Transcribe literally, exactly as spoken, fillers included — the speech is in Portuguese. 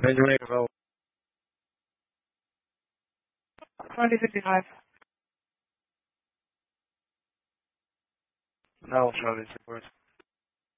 Range Maker wel. twenty fifty-five. Não, Charlie, support.